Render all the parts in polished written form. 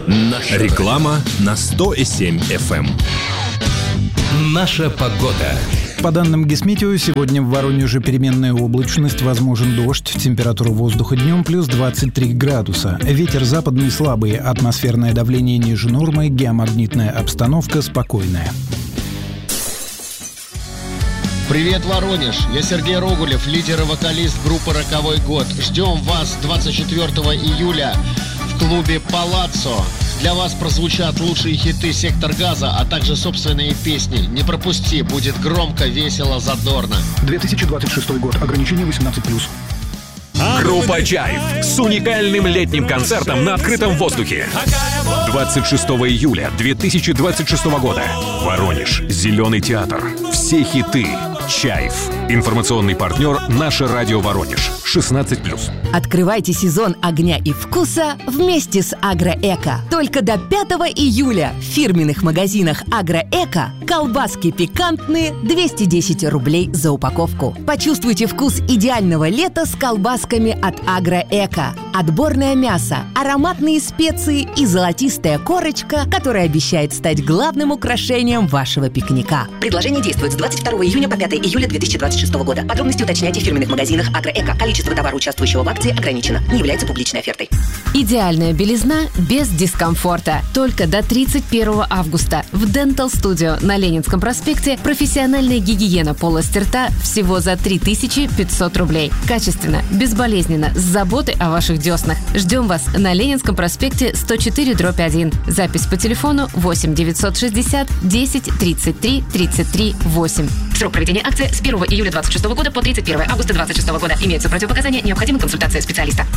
Реклама на 100,7 FM. Наша погода. По данным Гисметео, сегодня в Воронеже переменная облачность, возможен дождь, температура воздуха днем плюс 23 градуса. Ветер западный слабый, атмосферное давление ниже нормы, геомагнитная обстановка спокойная. Привет, Воронеж! Я Сергей Рогулев, лидер и вокалист группы «Роковой год». Ждем вас 24 июля в клубе «Палаццо». Для вас прозвучат лучшие хиты «Сектор газа», а также собственные песни. Не пропусти, будет громко, весело, задорно. 2026 год. Ограничение 18+. Группа «Чайф» с уникальным летним концертом на открытом воздухе. 26 июля 2026 года. Воронеж. Зеленый театр. Все хиты. «Чайф». Информационный партнер «Наше радио Воронеж». 16+. Открывайте сезон огня и вкуса вместе с «Агроэко». Только до 5 июля в фирменных магазинах «Агроэко» колбаски пикантные 210 рублей за упаковку. Почувствуйте вкус идеального лета с колбасками от «Агроэко». Отборное мясо, ароматные специи и золотистая корочка, которая обещает стать главным украшением вашего пикника. Предложение действует с 22 июня по 5 июля 2026 года. Подробности уточняйте в фирменных магазинах «Агроэко». Количество товара, участвующего в акции, ограничено. Не является публичной офертой. Идеальная белизна без дискомфорта. Только до 31 августа в Dental Studio на Ленинском проспекте профессиональная гигиена полости рта всего за 3500 рублей. Качественно, безболезненно, с заботой о ваших деснах. Ждем вас на Ленинском проспекте 104/1. Запись по телефону 8 960 10 33 33 8. Срок проведения акции с 1 июля 2026 года по 31 августа 2026 года. Имеются противопоказания, необходима консультация специалиста.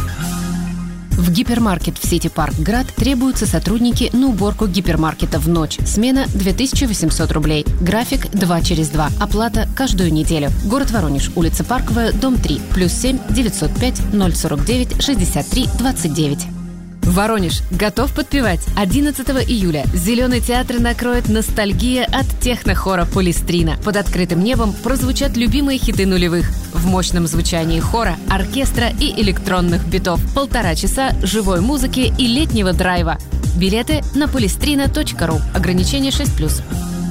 В гипермаркет в сети «Парк Град» требуются сотрудники на уборку гипермаркета в ночь. Смена 2800 рублей. График 2 через 2. Оплата каждую неделю. Город Воронеж. Улица Парковая, дом 3. +7 905 049 63 29. Воронеж. Готов подпевать? 11 июля «Зеленый театр» накроет ностальгия от технохора «Полистрина». Под открытым небом прозвучат любимые хиты нулевых. В мощном звучании хора, оркестра и электронных битов. 1,5 часа живой музыки и летнего драйва. Билеты на polistrina.ru. Ограничение 6+.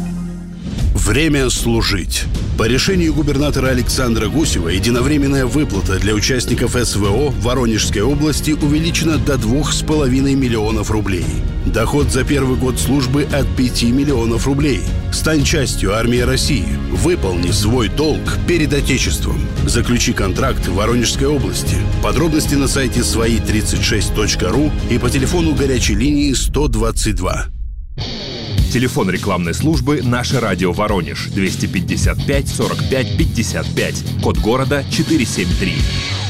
Время служить. По решению губернатора Александра Гусева единовременная выплата для участников СВО в Воронежской области увеличена до 2,5 миллионов рублей. Доход за первый год службы от 5 миллионов рублей. Стань частью армии России. Выполни свой долг перед Отечеством. Заключи контракт в Воронежской области. Подробности на сайте свои36.ру и по телефону горячей линии 122. Телефон рекламной службы «Наше радио Воронеж» 255 45 55. Код города 473.